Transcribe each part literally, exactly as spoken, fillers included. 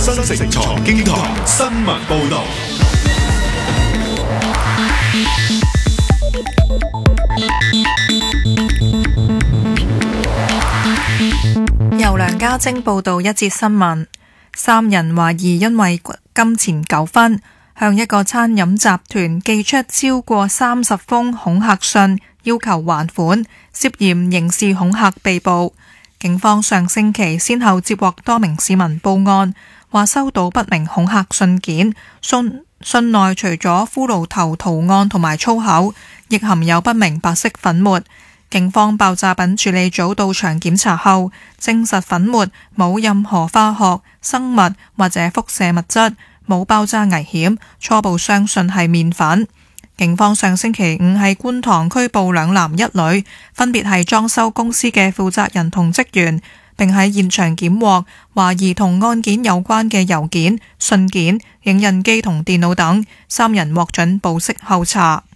新城財經台新聞報道。 由梁家晶報道一節新聞。三人懷疑因為金錢糾紛，向一個餐飲集團寄出超過三十封恐嚇信，要求還款，涉嫌刑事恐嚇被捕。警方上星期先後接獲多名市民報案，話收到不明恐嚇信件，信信內除咗骷髏頭圖案同埋粗口，亦含有不明白色粉末。警方爆炸品處理組到場檢查後，證實粉末冇任何化學、生物或者輻射物質，冇爆炸危險，初步相信係麵粉。警方上星期五喺觀塘拘捕兩男一女，分別係裝修公司嘅負責人同職員，並喺現場檢獲懷疑同案件有關嘅郵件、信件、影印機同電腦等，三人獲准保釋候查。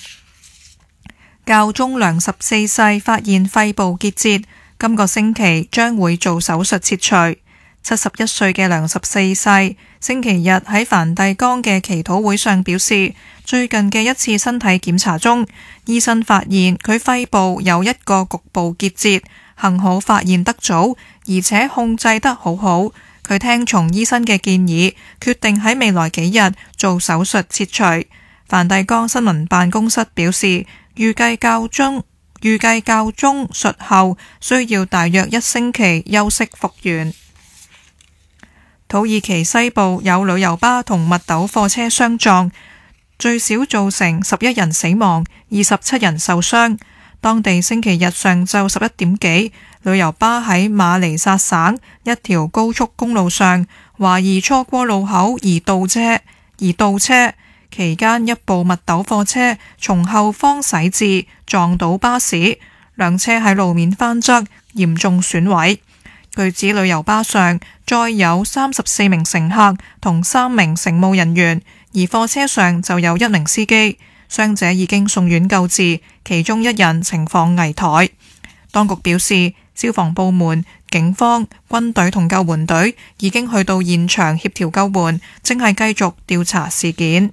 教宗良十四世發現肺部結節，今個星期將會做手術切除。七十一歲嘅良十四世星期日喺梵蒂岡嘅祈禱會上表示，最近嘅一次身體檢查中，醫生發現佢肺部有一個局部結節，幸好發現得早，而且控制得好好。佢聽從醫生嘅建議，決定喺未來幾日做手術切除。梵蒂岡新聞辦公室表示，預計教宗預計教宗術後需要大約一星期休息復原。土耳其西部有旅遊巴同密斗貨車相撞，最少造成十一人死亡，二十七人受傷。當地星期日上晝十一點幾，旅遊巴喺馬尼薩省一條高速公路上，懷疑錯過路口而倒車，而倒車期間，一部密斗貨車從後方駛至，撞到巴士，兩車喺路面翻側，嚴重損毀。據指旅遊巴上載有三十四名乘客同三名乘務人員，而貨車上就有一名司機。傷者已經送院救治，其中一人情況危殆。當局表示，消防部門、警方、軍隊同救援隊已經去到現場協調救援，正係繼續調查事件。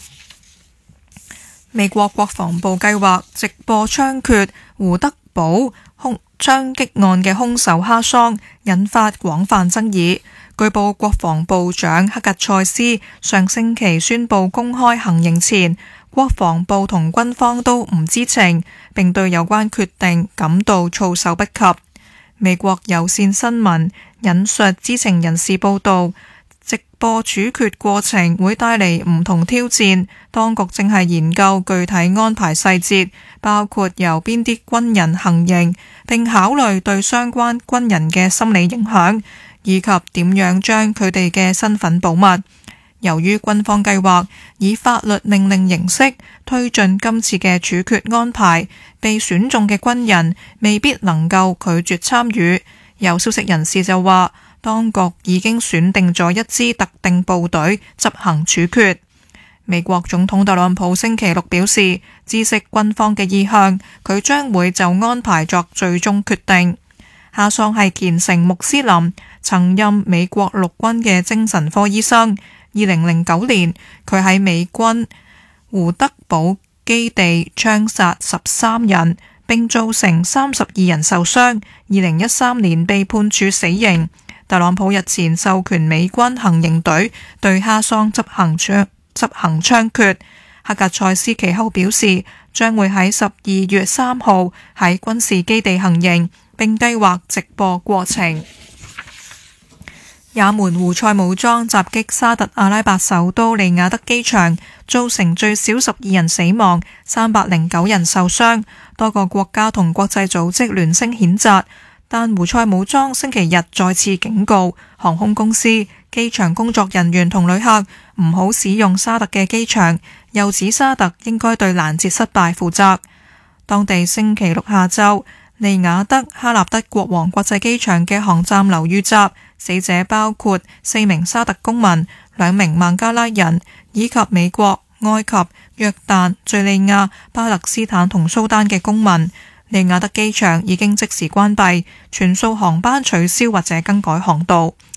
美國國防部計劃直播槍決胡德堡兇槍擊案嘅兇手哈桑，引發廣泛爭議。據報國防部長克格塞斯上星期宣布公開行刑前，國防部同軍方都唔知情，並對有關決定感到措手不及。美國有線新聞引述知情人士報道，直播處決過程會帶嚟唔同挑戰，當局正係研究具體安排細節，包括由邊啲軍人行刑，並考慮對相關軍人嘅心理影響，以及點樣將佢哋嘅身份保密。由於軍方計劃以法律命令形式推進今次嘅處決安排，被選中嘅軍人未必能夠拒絕參與。有消息人士就話，當局已經選定咗一支特定部隊執行處決。美國總統特朗普星期六表示，知悉軍方嘅意向，佢將會就安排作最終決定。哈桑係虔誠穆斯林，曾任美國陸軍嘅精神科醫生。二零零九年，佢喺美軍胡德堡基地槍殺十三人，並造成三十二人受傷。二零一三年被判處死刑。特朗普日前授權美軍行刑隊對哈桑執行槍執行槍決。克格塞斯其後表示，將會喺十二月三號喺軍事基地行刑，並計劃直播過程。也門胡塞武裝襲擊沙特阿拉伯首都利雅得機場，造成最少十二人死亡，三百零九人受傷。多個國家同國際組織連聲譴責，但胡塞武裝星期日再次警告航空公司、機場工作人員同旅客唔好使用沙特嘅機場，又指沙特應該對攔截失敗負責。當地星期六下晝，利雅得哈納德國王國際機場嘅航站樓遇襲，死者包括四名沙特公民、兩名孟加拉人，以及美國、埃及、約旦、敘利亞、巴勒斯坦同蘇丹嘅公民。利雅得機場已經即時關閉，全數航班取消或者更改航道。